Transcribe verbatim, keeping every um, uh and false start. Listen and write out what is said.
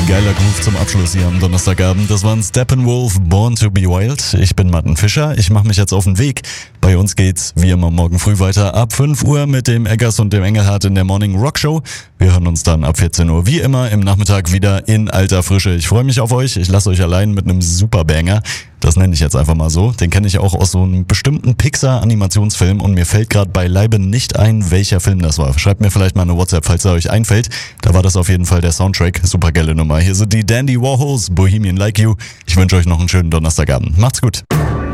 Geiler Groove zum Abschluss hier am Donnerstagabend. Das waren Steppenwolf, Born to be Wild. Ich bin Martin Fischer. Ich mache mich jetzt auf den Weg. Bei uns geht's wie immer morgen früh weiter ab fünf Uhr mit dem Eggers und dem Engelhardt in der Morning Rock Show. Wir hören uns dann ab vierzehn Uhr wie immer im Nachmittag wieder in alter Frische. Ich freue mich auf euch. Ich lasse euch allein mit einem super Banger. Das nenne ich jetzt einfach mal so. Den kenne ich auch aus so einem bestimmten Pixar-Animationsfilm und mir fällt gerade beileibe nicht ein, welcher Film das war. Schreibt mir vielleicht mal eine WhatsApp, falls er euch einfällt. Da war das auf jeden Fall der Soundtrack. Super geile Nummer. Hier sind die Dandy Warhols, Bohemian Like You. Ich wünsche euch noch einen schönen Donnerstagabend. Macht's gut.